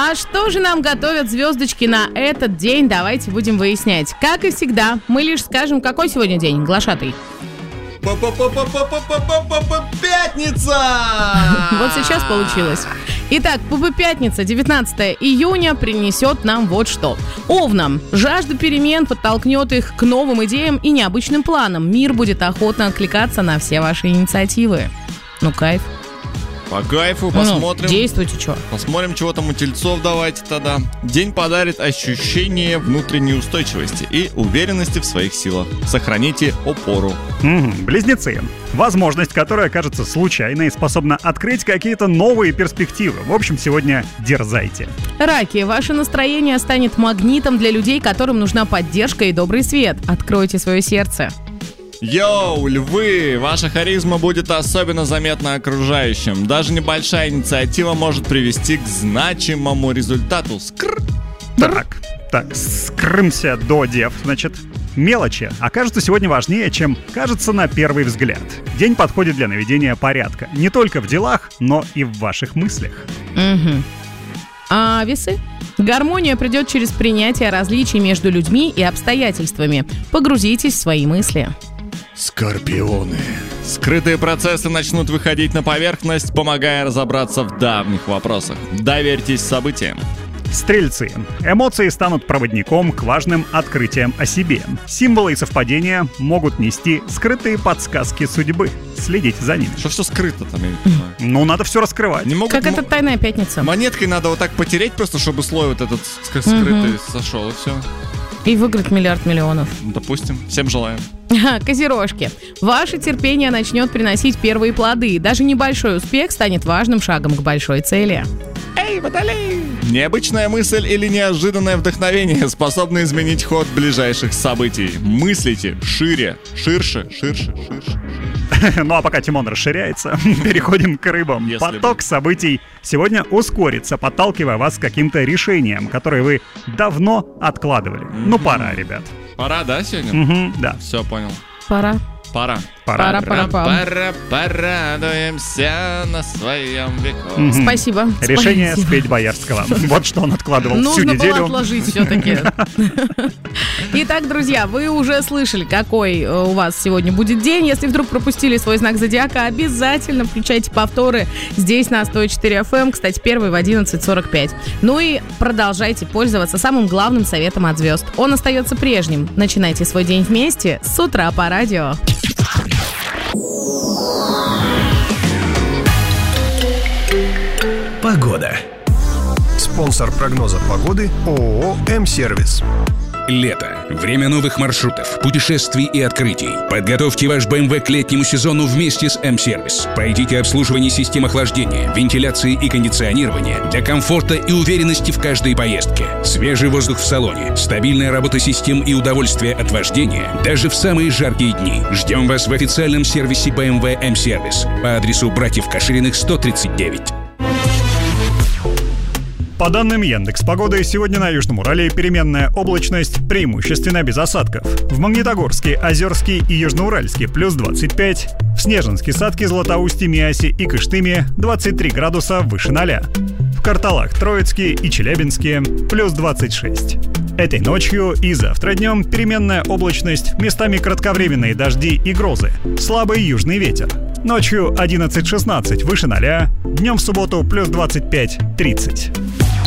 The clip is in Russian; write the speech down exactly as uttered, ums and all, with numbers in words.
А что же нам готовят звездочки на этот день? Давайте будем выяснять. Как и всегда, мы лишь скажем, какой сегодня день, глашатый. Пятница! Вот сейчас получилось. Итак, пятница, девятнадцатое июня, принесет нам вот что. Овнам. Жажда перемен подтолкнет их к новым идеям и необычным планам. Мир будет охотно откликаться на все ваши инициативы. Ну, кайф. По кайфу, посмотрим. Ну, действуйте, что. Посмотрим, чего там у тельцов, давайте тогда. День подарит ощущение внутренней устойчивости и уверенности в своих силах. Сохраните опору. Mm-hmm. Близнецы. Возможность, которая кажется случайной, способна открыть какие-то новые перспективы. В общем, сегодня дерзайте. Раки. Ваше настроение станет магнитом для людей, которым нужна поддержка и добрый свет. Откройте свое сердце. Йоу, львы! Ваша харизма будет особенно заметна окружающим. Даже небольшая инициатива может привести к значимому результату. Скр! Так, так, скрымся до дев, значит. Мелочи окажутся сегодня важнее, чем кажется на первый взгляд. День подходит для наведения порядка. Не только в делах, но и в ваших мыслях. Угу. А весы? Гармония придет через принятие различий между людьми и обстоятельствами. Погрузитесь в свои мысли. Скорпионы. Скрытые процессы начнут выходить на поверхность, помогая разобраться в давних вопросах. Доверьтесь событиям. Стрельцы. Эмоции станут проводником к важным открытиям о себе. Символы и совпадения могут нести скрытые подсказки судьбы. Следите за ними. Что все скрыто там, я не понимаю. Ну, надо все раскрывать. Не могут, как м- это тайная пятница. Монеткой надо вот так потереть просто, чтобы слой вот этот скрытый угу. сошел, и все. И выиграть миллиард миллионов. Допустим. Всем желаем. Козерожки. Ваше терпение начнет приносить первые плоды. Даже небольшой успех станет важным шагом к большой цели. Эй, водолей! Необычная мысль или неожиданное вдохновение способны изменить ход ближайших событий. Мыслите шире, ширше, ширше, ширше. Ну а пока Тимон расширяется, переходим к рыбам. Если Поток бы. событий сегодня ускорится, подталкивая вас к каким-то решениям, которые вы давно откладывали. Mm-hmm. Ну пора, ребят. Пора, да, сегодня? Mm-hmm, да. Все, понял. Пора. Пора. Пора. Пора, пора, пора. Пора, порадуемся на своем веку. Mm-hmm. Спасибо. Решение Спасибо. спеть Боярского. Вот что он откладывал всю неделю. Нужно было отложить все-таки. Итак, друзья, вы уже слышали, какой у вас сегодня будет день. Если вдруг пропустили свой знак зодиака, обязательно включайте повторы здесь на сто четыре эф эм. Кстати, первый в одиннадцать сорок пять. Ну и продолжайте пользоваться самым главным советом от звезд. Он остается прежним. Начинайте свой день вместе с утра по радио. Погода. Спонсор прогноза погоды ООО «М-сервис». Лето. Время новых маршрутов, путешествий и открытий. Подготовьте ваш бэ эм вэ к летнему сезону вместе с М-сервис. Пройдите обслуживание систем охлаждения, вентиляции и кондиционирования для комфорта и уверенности в каждой поездке. Свежий воздух в салоне, стабильная работа систем и удовольствие от вождения даже в самые жаркие дни. Ждем вас в официальном сервисе бэ эм вэ М-сервис по адресу Братьев Кашириных, сто тридцать девять. По данным Яндекс.Погоды, сегодня на Южном Урале переменная облачность, преимущественно без осадков. В Магнитогорске, Озерске и Южноуральске плюс двадцать пять, в Снежинске, Сатке, Златоусте, Миасе и Кыштыме двадцать три градуса выше ноля. В Карталах, Троицке и Челябинске плюс двадцать шесть. Этой ночью и завтра днем переменная облачность, местами кратковременные дожди и грозы, слабый южный ветер. Ночью одиннадцать шестнадцать выше ноля, днем в субботу плюс двадцать пять тридцать.